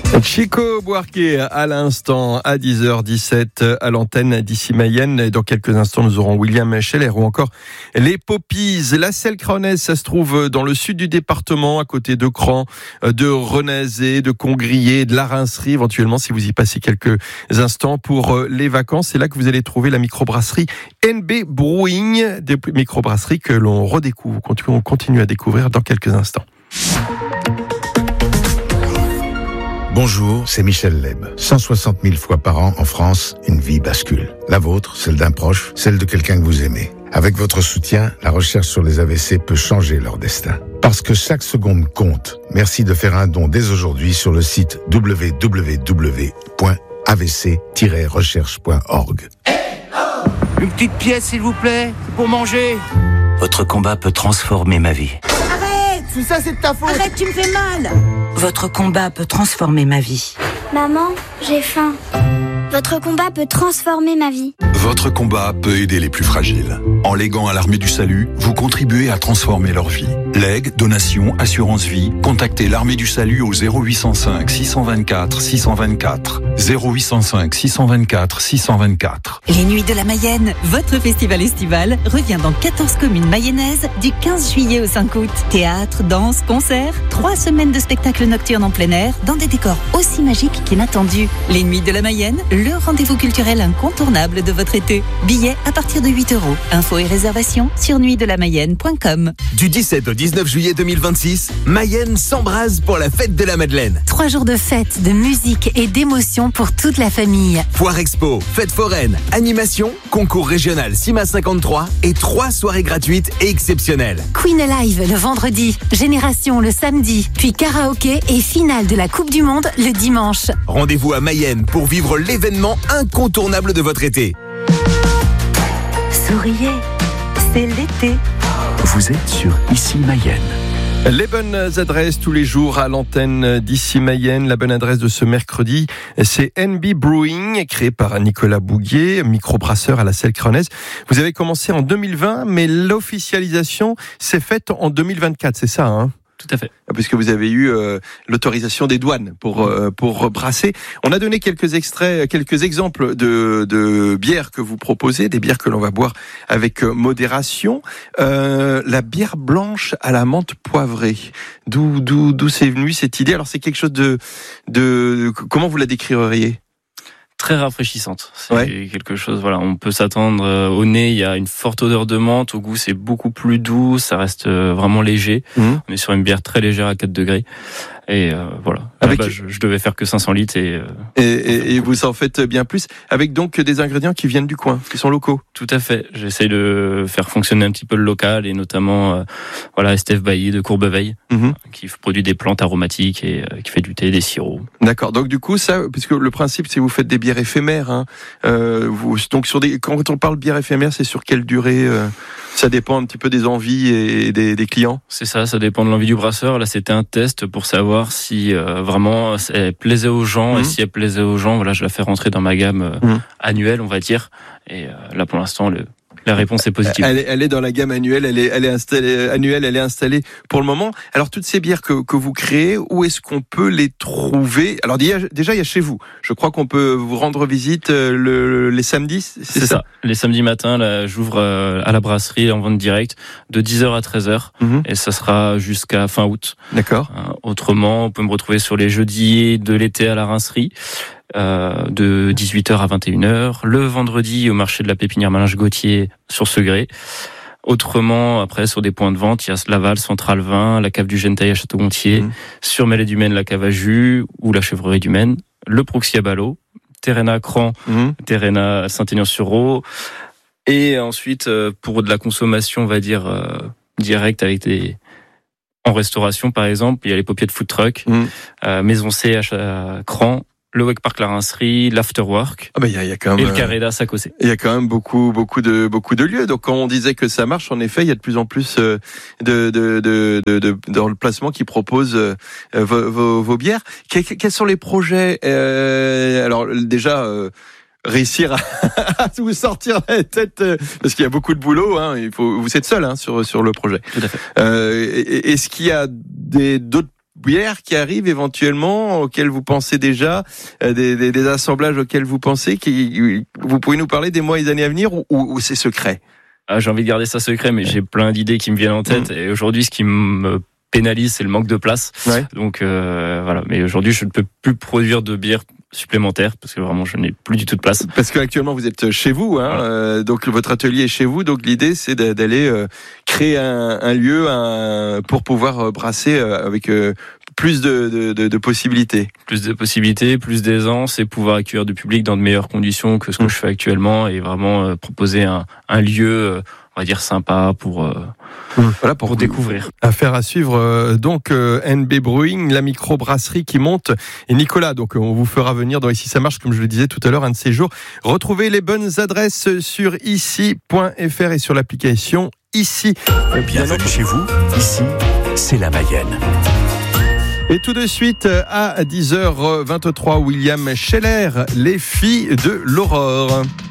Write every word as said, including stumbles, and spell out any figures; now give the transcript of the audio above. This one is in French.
Chico Buarque à l'instant à dix heures dix-sept à l'antenne d'Ici Mayenne. Et dans quelques instants, nous aurons William Scheller ou encore les Poppies. La Selle Craonnaise, ça se trouve dans le sud du département, à côté de Cran, de Renazé, de Congrier, de la Rincerie. Éventuellement, si vous y passez quelques instants pour les vacances, c'est là que vous allez trouver la microbrasserie N B Brewing, des microbrasseries que l'on redécouvre, qu'on continue à découvrir dans quelques instants. Bonjour, c'est Michel Leb. cent soixante mille fois par an en France, une vie bascule. La vôtre, celle d'un proche, celle de quelqu'un que vous aimez. Avec votre soutien, la recherche sur les A V C peut changer leur destin. Parce que chaque seconde compte, merci de faire un don dès aujourd'hui sur le site w w w point a v c tiret recherche point org. Une petite pièce, s'il vous plaît, pour manger. Votre combat peut transformer ma vie. Tout ça, c'est de ta faute. Arrête, tu me fais mal. Votre combat peut transformer ma vie. Maman, j'ai faim. Votre combat peut transformer ma vie. Votre combat peut aider les plus fragiles. En léguant à l'Armée du Salut, vous contribuez à transformer leur vie. Legs, donations, assurance vie, contactez l'Armée du Salut au zéro huit cent cinq six cent vingt-quatre six cent vingt-quatre. zéro huit cent cinq six cent vingt-quatre six cent vingt-quatre. Les Nuits de la Mayenne, votre festival estival, revient dans quatorze communes mayennaises du quinze juillet au cinq août. Théâtre, danse, concerts, trois semaines de spectacles nocturnes en plein air, dans des décors aussi magiques qu'inattendus. Les Nuits de la Mayenne, le rendez-vous culturel incontournable de votre été. Billets à partir de huit euros. Infos et réservations sur nuit de la mayenne point com. Du dix-sept au dix-neuf juillet deux mille vingt-six, Mayenne s'embrase pour la fête de la Madeleine. Trois jours de fête, de musique et d'émotion pour toute la famille. Foire expo, fête foraine, animation, concours régional CIMA cinquante-trois et trois soirées gratuites et exceptionnelles. Queen Alive le vendredi, Génération le samedi, puis karaoké et finale de la Coupe du Monde le dimanche. Rendez-vous à Mayenne pour vivre l'événement incontournable de votre été. Souriez, c'est l'été. Vous êtes sur Ici Mayenne. Les bonnes adresses tous les jours à l'antenne d'Ici Mayenne. La bonne adresse de ce mercredi, c'est N B Brewing, créé par Nicolas Bouguier, microbrasseur à la Selle Craonnaise. Vous avez commencé en deux mille vingt, mais l'officialisation s'est faite en deux mille vingt-quatre, c'est ça, hein ? Tout à fait. Puisque vous avez eu euh, l'autorisation des douanes pour euh, pour brasser. On a donné quelques extraits, quelques exemples de de bières que vous proposez, des bières que l'on va boire avec modération. Euh, la bière blanche à la menthe poivrée. D'où d'où d'où c'est venu cette idée ? Alors c'est quelque chose de de comment vous la décririez ? Très rafraîchissante. C'est ouais. quelque chose, voilà, on peut s'attendre au nez, il y a une forte odeur de menthe, au goût c'est beaucoup plus doux, ça reste vraiment léger. Mmh. On est sur une bière très légère à quatre degrés. Et euh, voilà. Avec... Là, je, je devais faire que cinq cents litres et, euh, et, et, et vous en faites bien plus avec donc des ingrédients qui viennent du coin, qui sont locaux. Tout à fait. J'essaie de faire fonctionner un petit peu le local et notamment euh, voilà Estève Bailly de Courbeveille mmh. qui produit des plantes aromatiques et euh, qui fait du thé, des sirops. D'accord. Donc du coup ça, puisque le principe c'est que vous faites des bières éphémères. Hein, euh, vous, donc sur des, quand on parle bière éphémère, c'est sur quelle durée euh, ça dépend un petit peu des envies et des, des clients. C'est ça, ça dépend de l'envie du brasseur. Là, c'était un test pour savoir si euh, vraiment elle plaisait aux gens mmh. et si elle plaisait aux gens, voilà, je la fais rentrer dans ma gamme euh, mmh. annuelle, on va dire. Et euh, là, pour l'instant, le la réponse est positive. Elle est, elle est dans la gamme annuelle, elle est, elle est installée annuelle, elle est installée pour le moment. Alors toutes ces bières que, que vous créez, où est-ce qu'on peut les trouver ? Alors déjà, déjà il y a chez vous. Je crois qu'on peut vous rendre visite le, les samedis. C'est, c'est ça, ça. Les samedis matins, là, j'ouvre à la brasserie en vente directe de dix heures à treize heures mmh. et ça sera jusqu'à fin août. D'accord. Euh, autrement, on peut me retrouver sur les jeudis de l'été à la Rincerie. Euh, de dix-huit heures à vingt et une heures, le vendredi au marché de la Pépinière Malinge-Gauthier sur Segré. Autrement, après, sur des points de vente, il y a Laval, Central vingt, la cave du Gentaille à Château-Gontier, mmh. sur Mêlée du Maine, la cave à jus ou la chèvrerie du Maine, le Proxy à Ballot, Terrena à Cran, mmh. Terrena à Saint-Aignan-sur-Roe. Et ensuite, pour de la consommation, on va dire, euh, directe avec des... En restauration, par exemple, il y a les paupières de food truck, mmh. euh, Maison C à Cran, le Wake Park La Rincerie, l'Afterwork, ah bah, y a, y a quand même, et le Carré d'As à Cossé. Il y a quand même beaucoup, beaucoup de, beaucoup de lieux. Donc quand on disait que ça marche, en effet, il y a de plus en plus de, de, de, de, de dans le placement qui proposent euh, vos, vos, vos bières. Quels, quels sont les projets euh, Alors déjà. Euh, réussir à, à vous sortir la tête parce qu'il y a beaucoup de boulot. Hein, il faut, vous êtes seul hein, sur sur le projet. Tout à fait. Euh, est-ce qu'il y a des d'autres bières qui arrivent éventuellement, auxquelles vous pensez déjà, euh, des, des, des assemblages auxquels vous pensez, qui, vous pouvez nous parler des mois et des années à venir ou, ou, ou c'est secret? Ah, j'ai envie de garder ça secret, mais j'ai plein d'idées qui me viennent en tête. Mmh. Et aujourd'hui, ce qui me pénalise, c'est le manque de place. Ouais. Donc euh, voilà. Mais aujourd'hui, je ne peux plus produire de bière supplémentaire parce que vraiment je n'ai plus du tout de place. Parce qu'actuellement vous êtes chez vous, hein, voilà. euh, donc votre atelier est chez vous, donc l'idée c'est d'aller euh, créer un, un lieu un, pour pouvoir brasser euh, avec euh, plus de, de, de, de possibilités. Plus de possibilités, plus d'aisance et pouvoir accueillir du public dans de meilleures conditions que ce que mmh. je fais actuellement et vraiment euh, proposer un, un lieu, euh, on va dire sympa pour euh, voilà pour, pour découvrir. Affaire à suivre euh, donc euh, N B Brewing, la microbrasserie qui monte. Et Nicolas, donc on vous fera venir dans Ici ça marche, comme je le disais tout à l'heure, un de ces jours. Retrouvez les bonnes adresses sur ici point f r et sur l'application Ici. Bienvenue chez vous. Ici, c'est la Mayenne. Et tout de suite à dix heures vingt-trois, William Scheller, les filles de l'aurore.